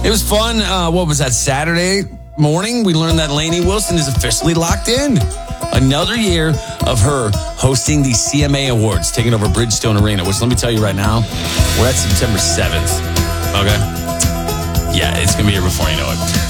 It was fun. What was that, Saturday morning? We learned that Lainey Wilson is officially locked in. Another year of her hosting the CMA Awards, taking over Bridgestone Arena, which let me tell you right now, we're at September 7th. Okay? Yeah, it's going to be here before you know it.